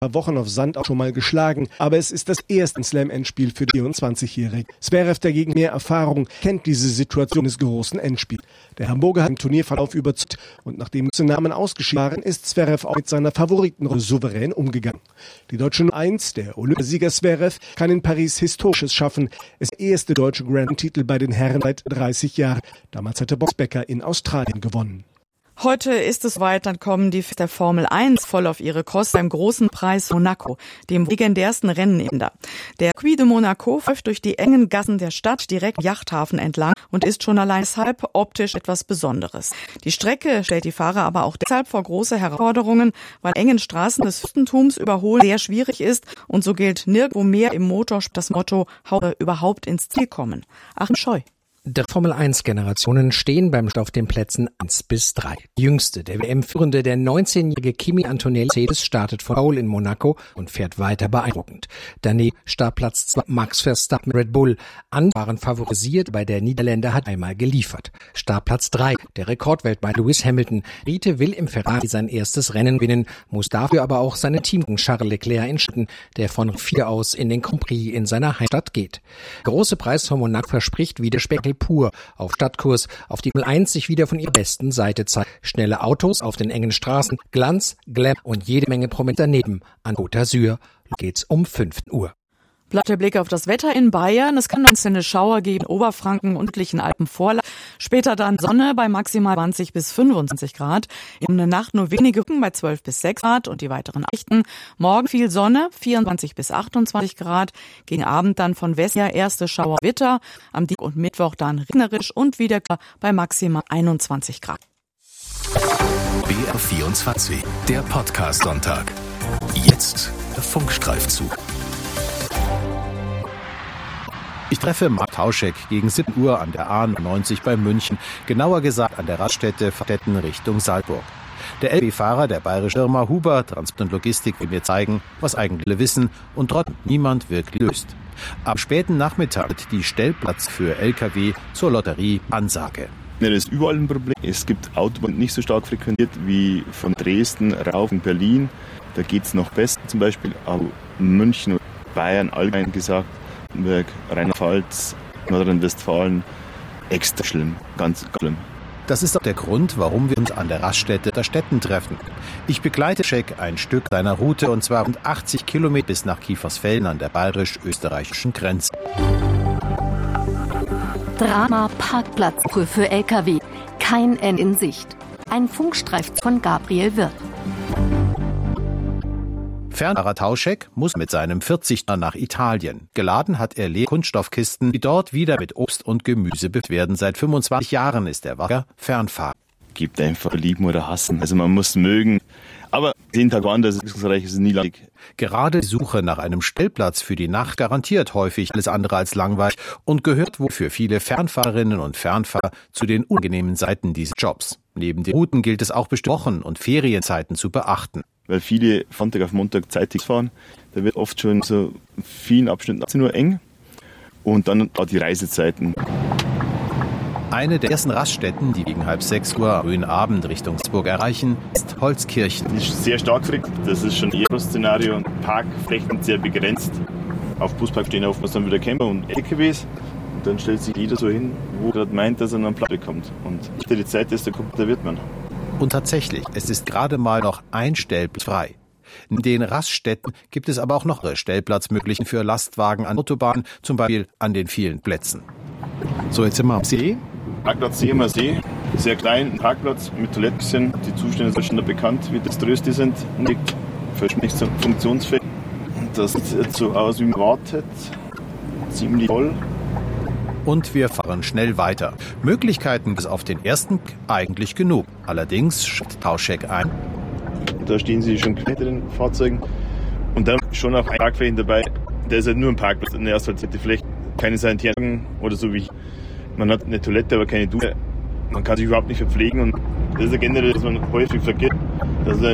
Wochen auf Sand auch schon mal geschlagen, aber es ist das erste Slam-Endspiel für den 24-Jährigen. Zverev dagegen mehr Erfahrung, kennt diese Situation des großen Endspiels. Der Hamburger hat im Turnierverlauf überzeugt und nachdem zu Namen ausgeschieden waren, ist Zverev auch mit seiner Favoritenrolle souverän umgegangen. Die deutsche Nummer 1, der Olympiasieger Zverev, kann in Paris Historisches schaffen. Es ist der erste deutsche Grand-Titel bei den Herren seit 30 Jahren. Damals hatte Boxbecker in Australien gewonnen. Heute ist es weit, dann kommen die der Formel 1 voll auf ihre Kosten beim großen Preis Monaco, dem legendärsten Rennen in der. Der Puy de Monaco läuft durch die engen Gassen der Stadt direkt am Yachthafen entlang und ist schon allein deshalb optisch etwas Besonderes. Die Strecke stellt die Fahrer aber auch deshalb vor große Herausforderungen, weil engen Straßen des Fürstentums überholen sehr schwierig ist und so gilt nirgendwo mehr im Motorsport das Motto, überhaupt ins Ziel kommen. Achim Scheu. Die Formel-1-Generationen stehen beim Start auf den Plätzen 1 bis 3. Die jüngste, der WM-Führende, der 19-jährige Kimi Antonelli Mercedes, startet vor Paul in Monaco und fährt weiter beeindruckend. Daneben Startplatz 2 Max Verstappen Red Bull. Andere waren favorisiert, bei der Niederländer hat einmal geliefert. Startplatz 3, der Rekordweltmeister Lewis Hamilton. Brite will im Ferrari sein erstes Rennen gewinnen, muss dafür aber auch seine Teamkollegen Charles Leclerc entscheiden, der von 4 aus in den Grand Prix in seiner Heimatstadt geht. Große Preis von Monaco verspricht wieder Spektakel pur auf Stadtkurs, auf die Formel 1 sich wieder von ihrer besten Seite zeigt. Schnelle Autos auf den engen Straßen, Glanz, Glam und jede Menge Prominenz daneben. An Côte d'Azur geht's um 15 Uhr. Bleibt der Blick auf das Wetter in Bayern. Es kann einzelne Schauer geben, Oberfranken und südlichen Alpenvorland. Später dann Sonne bei maximal 20 bis 25 Grad. In der Nacht nur wenige Wolken bei 12 bis 6 Grad und die weiteren Aussichten. Morgen viel Sonne, 24 bis 28 Grad. Gegen Abend dann von Westen her erste Schauer, Witter. Am Dienstag und Mittwoch dann regnerisch und wieder bei maximal 21 Grad. BR24, der Podcast-Sonntag. Jetzt Funkstreifzug. Ich treffe Marc Tauschek gegen 7 Uhr an der A90 bei München, genauer gesagt an der Raststätte Stetten Richtung Salzburg. Der LKW-Fahrer der bayerischen Firma Huber Transport und Logistik will mir zeigen, was eigentlich alle wissen und trotzdem niemand wirklich löst. Am späten Nachmittag wird die Stellplatz für LKW zur Lotterie Ansage. Das ist überall ein Problem. Es gibt Autobahnen nicht so stark frequentiert wie von Dresden rauf in Berlin. Da geht es noch besser zum Beispiel, aber München und Bayern allgemein gesagt, Rheinland-Pfalz, Nordrhein-Westfalen, extra schlimm, ganz schlimm. Das ist auch der Grund, warum wir uns an der Raststätte der Stetten treffen. Ich begleite Tauschek ein Stück seiner Route und zwar rund 80 Kilometer bis nach Kiefersfelden an der bayerisch-österreichischen Grenze. Drama Parkplatz für LKW. Kein Ende in Sicht. Ein Funkstreif von Gabriel Wirth. Fernfahrer Tauschek muss mit seinem 40er nach Italien. Geladen hat er leere Kunststoffkisten, die dort wieder mit Obst und Gemüse befüllt werden. Seit 25 Jahren ist er wahrer Fernfahrer. Gibt einfach lieben oder hassen. Also man muss mögen. Aber 10 Tage woanders ist nie langweilig. Gerade die Suche nach einem Stellplatz für die Nacht garantiert häufig alles andere als langweilig und gehört wohl für viele Fernfahrerinnen und Fernfahrer zu den unangenehmen Seiten dieses Jobs. Neben den Routen gilt es auch bestimmte Wochen- und Ferienzeiten zu beachten. Weil viele von Sonntag auf Montag zeitig fahren, da wird oft schon so vielen Abschnitten nur eng und dann auch die Reisezeiten. Eine der ersten Raststätten, die gegen 5:30 Uhr am frühen Abend Richtung Salzburg erreichen, ist Holzkirchen. Das ist sehr stark frequentiert, das ist schon eher das Szenario und Parkflächen sehr begrenzt. Auf Buspark stehen oftmals dann wieder Camper und LKWs und dann stellt sich jeder so hin, wo er gerade meint, dass er einen Platz bekommt. Und die Zeit ist, da wird man. Und tatsächlich, es ist gerade mal noch ein Stellplatz frei. In den Raststätten gibt es aber auch noch Stellplatzmöglichkeiten für Lastwagen an Autobahnen, zum Beispiel an den vielen Plätzen. So, jetzt sind wir am See. Parkplatz Seemer See, sehr klein, ein Parkplatz mit Toiletten. Die Zustände sind schon bekannt, wie deströs die sind. Liegt nicht so funktionsfähig. Und das sieht jetzt so aus, wie man wartet. Ziemlich voll. Und wir fahren schnell weiter. Möglichkeiten ist auf den ersten Blick eigentlich genug. Allerdings schätzt Tauschek ein. Da stehen sie schon hinter den Fahrzeugen. Und dann schon auch ein Parkflächen dabei. Der ist halt nur ein Parkplatz. In der Asphaltierte Fläche. Keine Sanitären oder so wie ich. Man hat eine Toilette, aber keine Dusche. Man kann sich überhaupt nicht verpflegen. Und das ist ja generell, dass man häufig vergisst, dass